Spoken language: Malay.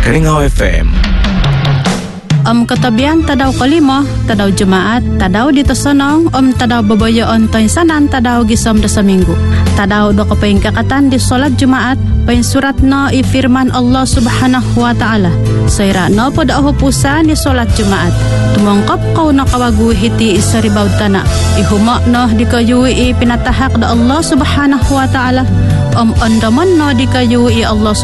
Rengau FM. Katabian tadaw kalima, tadaw Jumaat, tadaw dito sanong, tadaw babayoon to'y sanan, tadaw gisom da sa minggu. Tadaw do kapaing kakatan di solat Jumaat, paing surat no ifirman Allah subhanahu wa ta'ala. Sayra no po da hupusan di solat Jumaat. Tumangkap kau na kawaguhiti isaribaw tana. Ihumak no di kayui pinatahak da Allah subhanahu wa ta'ala. Andaman no di kayui Allah